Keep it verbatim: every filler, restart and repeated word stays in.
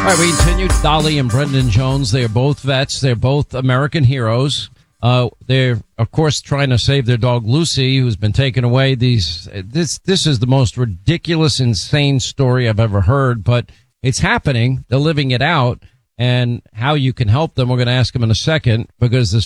All right, we continue. Dolly and Brendan Jones, they are both vets. They're both American heroes. Uh, they're, of course, trying to save their dog Lucy, who's been taken away. These, this, this is the most ridiculous, insane story I've ever heard, but it's happening. They're living it out, and how you can help them, we're going to ask them in a second, because this